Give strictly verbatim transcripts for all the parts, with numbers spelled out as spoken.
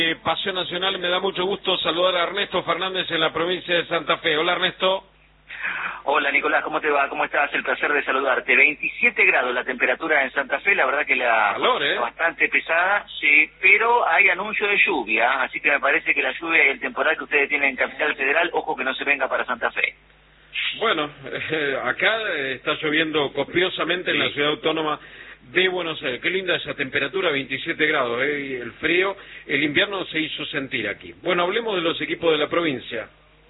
Eh, Paseo Nacional, me da mucho gusto saludar a Ernesto Fernández en la provincia de Santa Fe. Hola, Ernesto. Hola, Nicolás, ¿cómo te va? ¿Cómo estás? El placer de saludarte. veintisiete grados la temperatura en Santa Fe, la verdad que la Calor, ¿eh? bastante pesada, sí, pero hay anuncio de lluvia, así que me parece que la lluvia y el temporal que ustedes tienen en Capital Federal, ojo que no se venga para Santa Fe. Bueno, eh, acá eh, está lloviendo copiosamente en la ciudad autónoma de Buenos Aires. Qué linda esa temperatura, veintisiete grados, ¿eh? Y el frío, el invierno se hizo sentir aquí. Bueno, hablemos de los equipos de la provincia.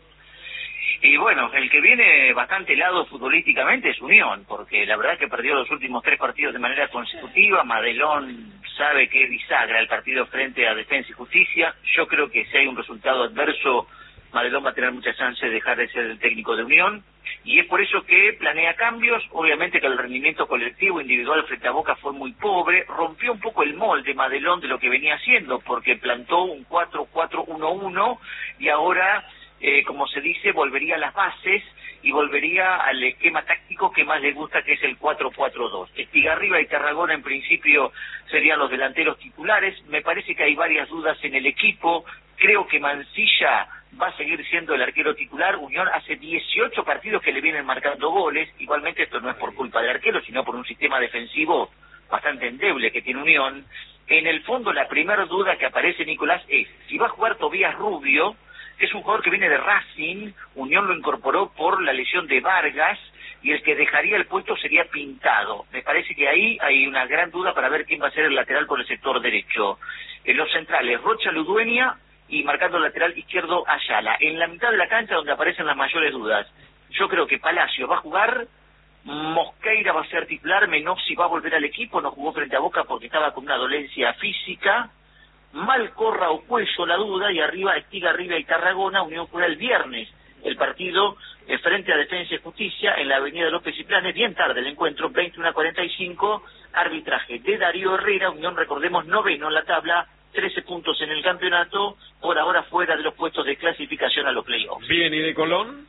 Y bueno, el que viene bastante helado futbolísticamente es Unión, porque la verdad es que perdió los últimos tres partidos de manera consecutiva. Madelón sabe que bisagra el partido frente a Defensa y Justicia. Yo creo que si hay un resultado adverso, Madelón va a tener muchas chances de dejar de ser el técnico de Unión, y es por eso que planea cambios. Obviamente que el rendimiento colectivo individual frente a Boca fue muy pobre, rompió un poco el molde Madelón de lo que venía haciendo, porque plantó un cuatro cuatro uno uno y ahora, eh, como se dice, volvería a las bases y volvería al esquema táctico que más le gusta, que es el cuatro cuatro dos. Estigarribia y Tarragona en principio serían los delanteros titulares. Me parece que hay varias dudas en el equipo. Creo que Mancilla va a seguir siendo el arquero titular. Unión hace dieciocho partidos que le vienen marcando goles. Igualmente esto no es por culpa del arquero, sino por un sistema defensivo bastante endeble que tiene Unión. En el fondo, la primera duda que aparece, Nicolás, es si va a jugar Tobías Rubio, que es un jugador que viene de Racing. Unión lo incorporó por la lesión de Vargas, y el que dejaría el puesto sería Pintado. Me parece que ahí hay una gran duda para ver quién va a ser el lateral por el sector derecho. En los centrales, Rocha Ludueña, y marcando el lateral izquierdo Ayala. En la mitad de la cancha donde aparecen las mayores dudas, yo creo que Palacio va a jugar, Mosqueira va a ser titular, Menossi va a volver al equipo, no jugó frente a Boca porque estaba con una dolencia física, Malcorra o Cuello la duda, y arriba Estigarribia y Tarragona. Unión juega el viernes el partido eh, frente a Defensa y Justicia en la avenida López y Planes, bien tarde el encuentro, veintiuno a cuarenta y cinco, arbitraje de Darío Herrera. Unión, recordemos, noveno en la tabla, trece puntos en el campeonato, por ahora fuera de los puestos de clasificación a los playoffs. Bien, ¿y de Colón?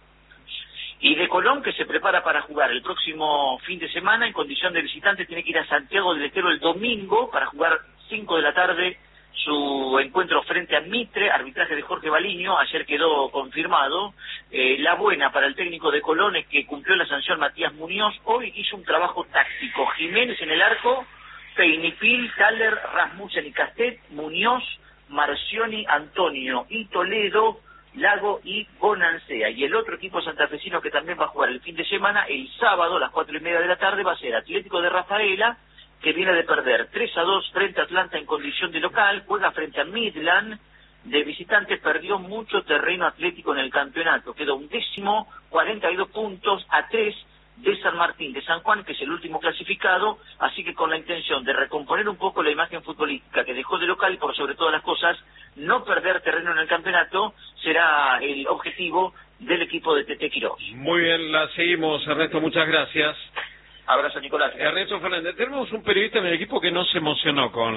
Y de Colón, que se prepara para jugar el próximo fin de semana en condición de visitante, tiene que ir a Santiago del Estero el domingo para jugar cinco de la tarde su encuentro frente a Mitre, arbitraje de Jorge Baliño. Ayer quedó confirmado. Eh, la buena para el técnico de Colón es que cumplió la sanción Matías Muñoz. Hoy hizo un trabajo táctico. Jiménez en el arco, Peinipil, Taller, Rasmussen y Castet, Muñoz, Marcioni, Antonio y Toledo, Lago y Bonancea. Y el otro equipo santafesino que también va a jugar el fin de semana, el sábado a las cuatro y media de la tarde, va a ser Atlético de Rafaela, que viene de perder tres a dos frente a Atlanta en condición de local, juega frente a Midland. De visitante perdió mucho terreno Atlético en el campeonato, quedó undécimo, cuarenta y dos puntos a tres de San Martín de San Juan, que es el último clasificado. Así que con la intención de recomponer un poco la imagen futbolística que dejó de local, y por sobre todas las cosas no perder terreno en el campeonato, será el objetivo del equipo de Tete Quirós. Muy bien, la seguimos, Ernesto, muchas gracias. Abrazo, Nicolás. Ernesto Fernández, tenemos un periodista en el equipo que no se emocionó con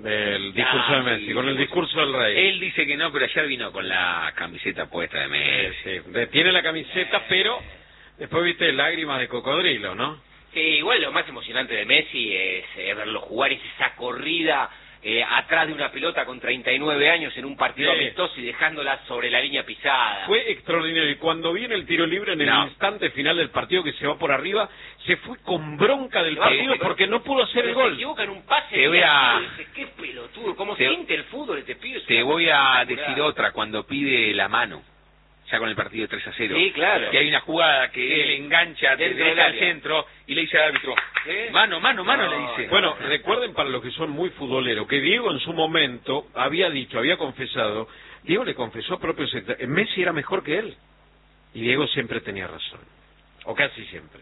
el discurso Ah, de Messi, sí, con el discurso del Rey. Él dice que no, pero ayer vino con la camiseta puesta de Messi. Sí, sí, tiene la camiseta, pero después viste lágrimas de cocodrilo, ¿no? Sí, igual lo más emocionante de Messi es, es verlo jugar, es esa corrida eh, atrás de una pelota con treinta y nueve años en un partido Sí. amistoso y dejándola sobre la línea pisada. Fue extraordinario. Y cuando viene el tiro libre en el No. instante final del partido, que se va por arriba, se fue con bronca del Sí, partido sí, porque no pudo hacer el Pero se gol. equivoca en un pase. Te voy a- y dice, qué pelotudo, cómo Te- siente el fútbol este pibe. es Te una voy cosa a espectacular. decir otra, cuando pide la mano, ya con el partido tres a cero. Sí, claro. Que hay una jugada que Sí. él engancha Dentro desde del al área. centro y le dice al árbitro, ¿Sí? mano, mano, mano, No, le dice. Bueno, recuerden, para los que son muy futboleros, que Diego en su momento había dicho, había confesado, Diego le confesó propio, Messi era mejor que él. Y Diego siempre tenía razón. O casi siempre.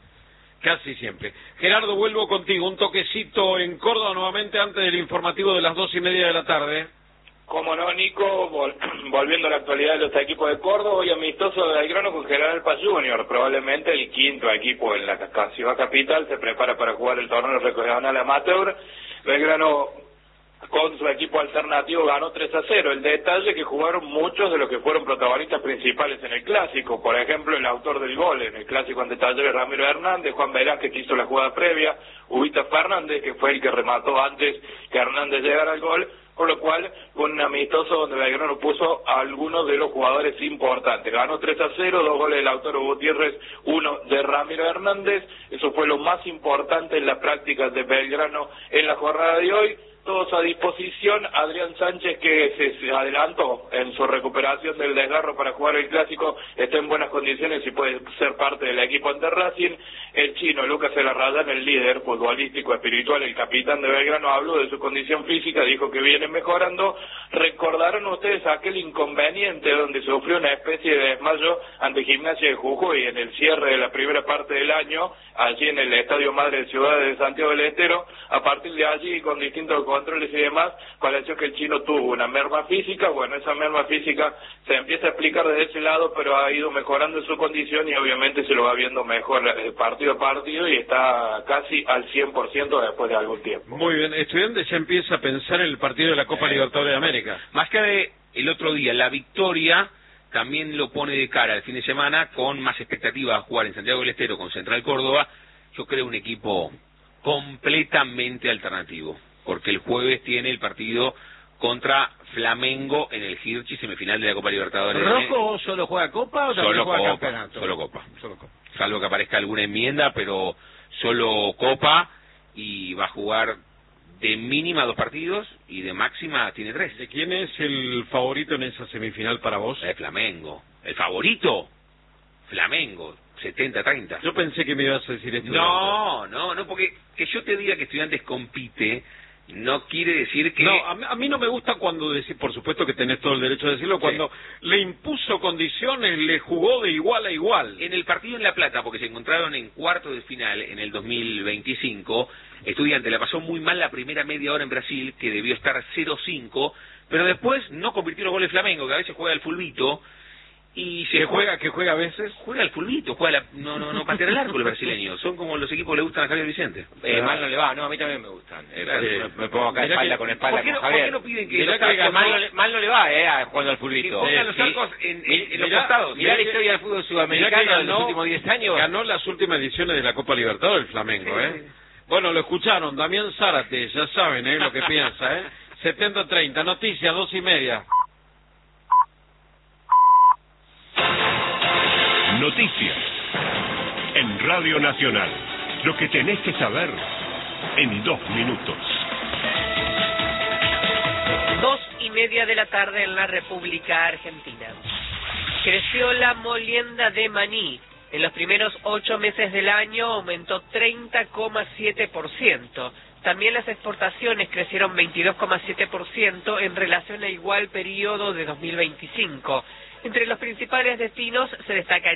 Casi siempre. Gerardo, vuelvo contigo. Un toquecito en Córdoba nuevamente antes del informativo de las dos y media de la tarde. Cómo no, Nico, vol volviendo a la actualidad de los equipos de Córdoba, hoy amistoso de Belgrano con General Paz Junior, probablemente el quinto equipo en la ciudad capital, se prepara para jugar el torneo regional amateur. Belgrano con su equipo alternativo ganó tres a cero. El detalle es que jugaron muchos de los que fueron protagonistas principales en el clásico. Por ejemplo, el autor del gol en el clásico ante Talleres, Ramiro Hernández, Juan Velázquez, que hizo la jugada previa, Ubita Fernández, que fue el que remató antes que Hernández llegara al gol, por lo cual con un amistoso donde Belgrano puso a algunos de los jugadores importantes. Ganó tres a cero, dos goles de Lautaro Gutiérrez, uno de Ramiro Hernández. Eso fue lo más importante en las prácticas de Belgrano en la jornada de hoy. Todos a disposición. Adrián Sánchez, que se, se adelantó en su recuperación del desgarro para jugar el Clásico, está en buenas condiciones y puede ser parte del equipo ante Racing. El chino Lucas Elarrayán, el líder futbolístico espiritual, el capitán de Belgrano, habló de su condición física, dijo que viene mejorando. Recordaron ustedes aquel inconveniente donde sufrió una especie de desmayo ante Gimnasia de Jujuy en el cierre de la primera parte del año, allí en el Estadio Madre de Ciudad de Santiago del Estero. A partir de allí, con distintos controles y demás, pareció que el chino tuvo una merma física. Bueno, esa merma física se empieza a explicar desde ese lado, pero ha ido mejorando en su condición y obviamente se lo va viendo mejor partido a partido y está casi al cien por ciento después de algún tiempo. Muy bien, Estudiantes ya empieza a pensar en el partido de la Copa eh, Libertadores de América. Más que de el otro día, la victoria también lo pone de cara al fin de semana con más expectativa a jugar en Santiago del Estero con Central Córdoba. Yo creo un equipo completamente alternativo, porque el jueves tiene el partido contra Flamengo en el Hirschi, semifinal de la Copa Libertadores. ¿Rojo solo juega Copa o también solo juega Copa, campeonato? Solo Copa. Solo Copa. Salvo que aparezca alguna enmienda, pero solo Copa, y va a jugar de mínima dos partidos y de máxima tiene tres. ¿De quién es el favorito en esa semifinal para vos? De Flamengo. ¿El favorito? Flamengo. setenta a treinta. Yo pensé que me ibas a decir esto. No, no, no, porque que yo te diga que Estudiantes compite no quiere decir que... No, a mí, a mí no me gusta cuando decís, por supuesto que tenés todo el derecho de decirlo, cuando sí. le impuso condiciones, le jugó de igual a igual. En el partido en La Plata, porque se encontraron en cuartos de final en el dos mil veinticinco, Estudiantes la pasó muy mal la primera media hora en Brasil, que debió estar cero cinco, pero después no convirtió los goles Flamengo, que a veces juega el fulbito, y se ¿Que juega, juega, que juega a veces? Juega al fulbito, juega la, no, no, no patea el arco los brasileños, son como los equipos que le gustan a Javier Vicente. Eh, mal no le va, no, a mí también me gustan. Eh, claro, me, me pongo acá espalda que, con espalda ¿por qué, no, con Javier. ¿Por qué no piden que, los que arcos, mal, no le, mal no le va, eh, jugando al fulbito? Que pongan Eh, los sí. arcos en, en, en los Mirá, costados. Mirá la historia del fútbol sudamericano ganó, de los últimos diez años. Ganó las últimas ediciones de la Copa Libertadores el Flamengo, Sí. ¿eh? Bueno, lo escucharon, Damián Zárate, ya saben, ¿eh? Lo que piensa, ¿eh? setenta a treinta, noticias, dos y media. Noticias en Radio Nacional. Lo que tenés que saber en dos minutos. Dos y media de la tarde en la República Argentina. Creció la molienda de maní. En los primeros ocho meses del año aumentó treinta coma siete por ciento. También las exportaciones crecieron veintidós coma siete por ciento en relación a igual periodo de dos mil veinticinco. Entre los principales destinos se destaca